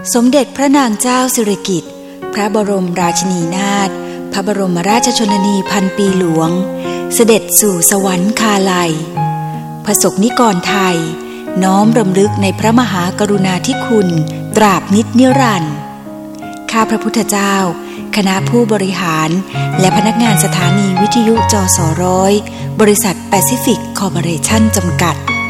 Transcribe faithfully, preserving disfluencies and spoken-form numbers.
สมเด็จพระนางเจ้าสิริกิติ์พระบรมราชินีนาถพระบรมราชชนนีพันปีหลวงเสด็จสู่สวรรคาลัยประสบนิกรไทยน้อมรำลึกในพระมหากรุณาธิคุณตราบนิจนิรันดร์ข้าพระพุทธเจ้าคณะผู้บริหารและพนักงานสถานีวิทยุจสร้อยบริษัทแปซิฟิกคอร์ปอเรชั่นจำกัด